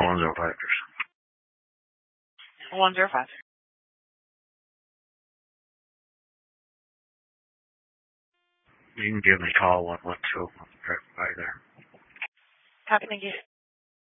105. 105. You can give me a call 112. I'll be right by there. Copy, thank you.